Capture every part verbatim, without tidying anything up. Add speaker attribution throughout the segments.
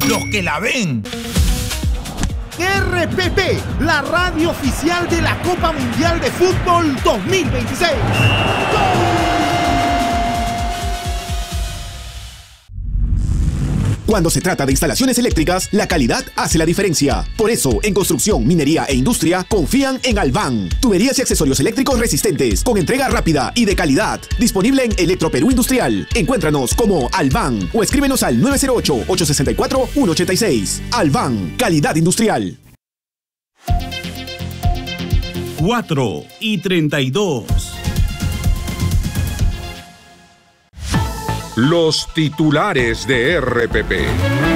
Speaker 1: los que la ven.
Speaker 2: R P P, la radio oficial de la Copa Mundial de Fútbol dos mil veintiséis. ¡Gol!
Speaker 3: Cuando se trata de instalaciones eléctricas, la calidad hace la diferencia. Por eso, en construcción, minería e industria, confían en Alban. Tuberías y accesorios eléctricos resistentes, con entrega rápida y de calidad. Disponible en Electroperú Industrial. Encuéntranos como Alban o escríbenos al nueve cero ocho, ocho seis cuatro, uno ocho seis. Alban, calidad industrial.
Speaker 4: cuatro y treinta y dos.
Speaker 5: Los titulares de R P P.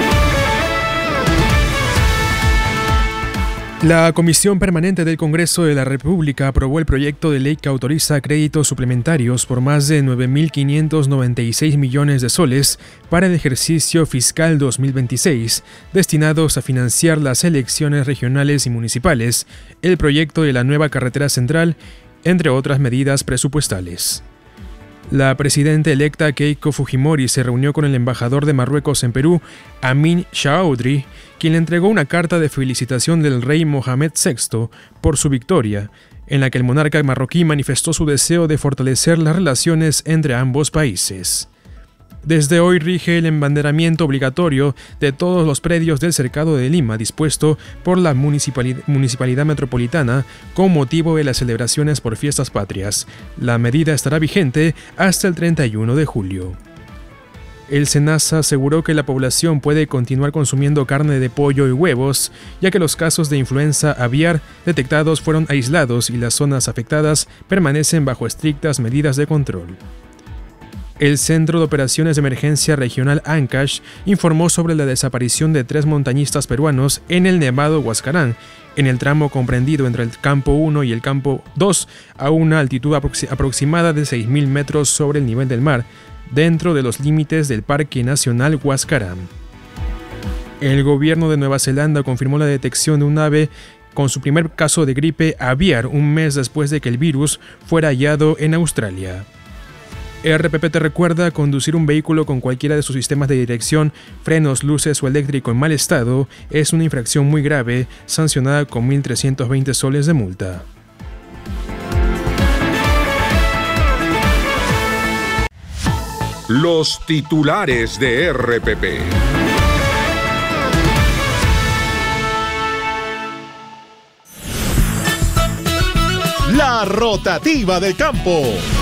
Speaker 6: La Comisión Permanente del Congreso de la República aprobó el proyecto de ley que autoriza créditos suplementarios por más de nueve mil quinientos noventa y seis millones de soles para el ejercicio fiscal dos mil veintiséis, destinados a financiar las elecciones regionales y municipales, el proyecto de la nueva carretera central, entre otras medidas presupuestales. La presidenta electa Keiko Fujimori se reunió con el embajador de Marruecos en Perú, Amin Chaudhry, quien le entregó una carta de felicitación del rey Mohamed sexto por su victoria, en la que el monarca marroquí manifestó su deseo de fortalecer las relaciones entre ambos países. Desde hoy rige el embanderamiento obligatorio de todos los predios del Cercado de Lima dispuesto por la Municipalidad, Municipalidad Metropolitana con motivo de las celebraciones por fiestas patrias. La medida estará vigente hasta el treinta y uno de julio. El SENASA aseguró que la población puede continuar consumiendo carne de pollo y huevos, ya que los casos de influenza aviar detectados fueron aislados y las zonas afectadas permanecen bajo estrictas medidas de control. El Centro de Operaciones de Emergencia Regional Ancash informó sobre la desaparición de tres montañistas peruanos en el Nevado Huascarán, en el tramo comprendido entre el Campo uno y el Campo dos, a una altitud aprox- aproximada de seis mil metros sobre el nivel del mar, dentro de los límites del Parque Nacional Huascarán. El gobierno de Nueva Zelanda confirmó la detección de un ave con su primer caso de gripe aviar un mes después de que el virus fuera hallado en Australia. R P P te recuerda: conducir un vehículo con cualquiera de sus sistemas de dirección, frenos, luces o eléctrico en mal estado es una infracción muy grave, sancionada con mil trescientos veinte soles de multa.
Speaker 5: Los titulares de R P P.
Speaker 2: La rotativa del campo.